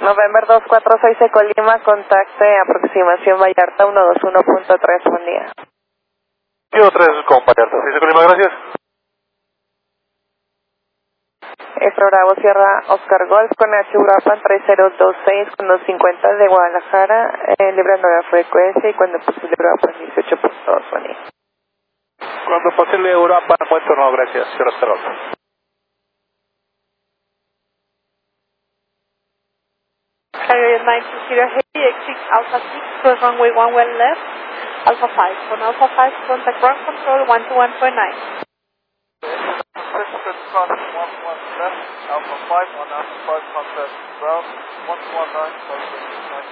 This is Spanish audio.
November 246 de Colima, contacte aproximación Vallarta 121.3, buen día. 3 con Vallarta, 6 de Colima, gracias. Bravo Sierra Oscar Golf con H Uruapan 3026 con los 50 de Guadalajara, libre nueva frecuencia y cuando posible Uruapan 18.2, buen día. Cuando posible Uruapan, buen turno, gracias. Sierra Oscar Golf. Carrier 920 Heavy, exit Alpha 6, cross runway 11 left, Alpha 5. On Alpha 5, contact ground control 121.9. Cross 11 left, Alpha 5 on Alpha 5, contact ground 119.9.